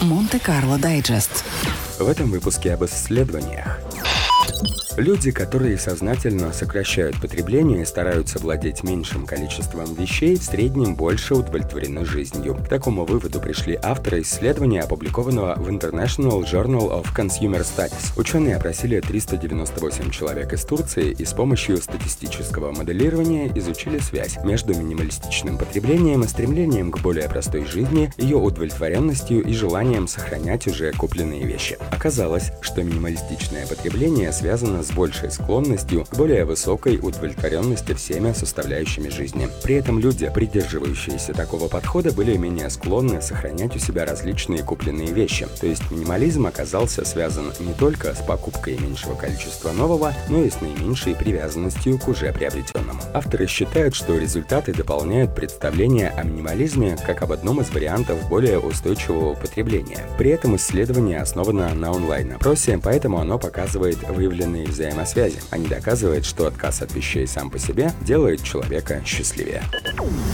Монте-Карло Дайджест. В этом выпуске об исследованиях. Люди, которые сознательно сокращают потребление и стараются владеть меньшим количеством вещей, в среднем больше удовлетворены жизнью. К такому выводу пришли авторы исследования, опубликованного в International Journal of Consumer Studies. Ученые опросили 398 человек из Турции и с помощью статистического моделирования изучили связь между минималистичным потреблением и стремлением к более простой жизни, ее удовлетворенностью и желанием сохранять уже купленные вещи. Оказалось, что минималистичное потребление связано с большей склонностью к более высокой удовлетворенности всеми составляющими жизни. При этом люди, придерживающиеся такого подхода, были менее склонны сохранять у себя различные купленные вещи. То есть минимализм оказался связан не только с покупкой меньшего количества нового, но и с наименьшей привязанностью к уже приобретенному. Авторы считают, что результаты дополняют представление о минимализме как об одном из вариантов более устойчивого потребления. При этом исследование основано на онлайн-опросе, поэтому оно показывает выявленные взаимосвязи, а не доказывает, что отказ от вещей сам по себе делает человека счастливее.